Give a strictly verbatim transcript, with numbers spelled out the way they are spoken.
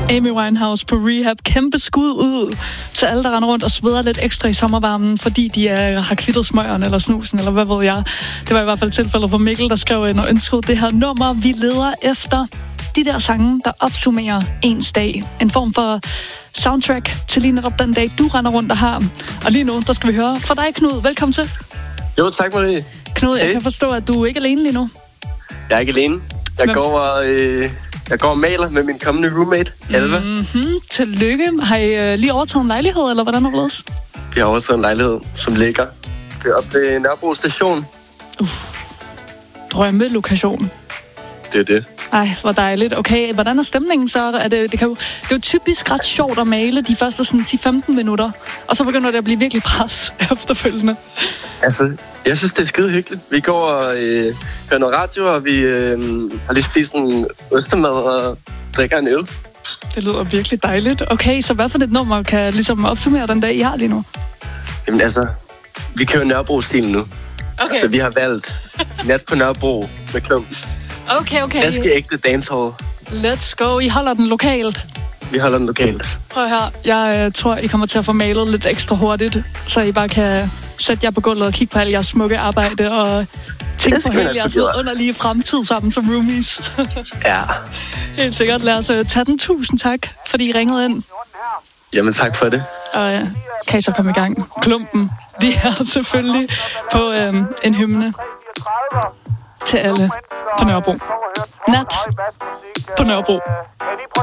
Amy Winehouse på Rehab. Kæmpe skud ud til alle, der render rundt og sveder lidt ekstra i sommervarmen, fordi de er, har kvittet smøgeren eller snusen, eller hvad ved jeg. Det var i hvert fald tilfældet for Mikkel, der skrev ind og ønskede det her nummer. Vi leder efter de der sange, der opsummerer ens dag. En form for soundtrack til lige netop den dag, du render rundt og har. Og lige nu, der skal vi høre fra dig, Knud. Velkommen til. Jo, tak Marie. Knud, jeg hey. kan forstå, at du er ikke alene lige nu. Jeg er ikke alene. Jeg Hvem? går og... Øh... Jeg går og maler med min kommende roommate, Alva. Mm-hmm. Tillykke. Har I uh, lige overtaget en lejlighed, eller hvordan er det? Vi har overtaget en lejlighed, som ligger oppe ved Nørrebro station. Uff. Drømmelokation. Det er det. Ej, hvor dejligt. Okay, hvordan er stemningen så? Er det, det, kan jo, det er jo typisk ret sjovt at male de første sådan ti til femten minutter, og så begynder det at blive virkelig pres efterfølgende. Altså, jeg synes, det er skide hyggeligt. Vi går og øh, hører noget radio, og vi øh, har lige spist en ostemad og drikker en øl. Det lyder virkelig dejligt. Okay, så hvad for et nummer kan ligesom opsummere den dag, I har lige nu? Jamen altså, vi kører Nørrebro-stilen nu. Okay. Så vi har valgt Nat på Nørrebro med Klumpen. Okay, okay. Ganske ægte dancehall. Let's go. I holder den lokalt. Vi holder den lokalt. Prøv her. Jeg øh, tror, I kommer til at få malet lidt ekstra hurtigt, så I bare kan sætte jer på gulvet og kigge på alle jeres smukke arbejde og tænke på hele jeres underlige fremtid sammen som roomies. Ja. Helt sikkert. Lad os uh, tage den. Tusind tak, fordi I ringede ind. Jamen, tak for det. Og uh, kan I så komme i gang? Klumpen. De er selvfølgelig på um, en hymne til alle på Nørrebro. Nat på Nørrebro.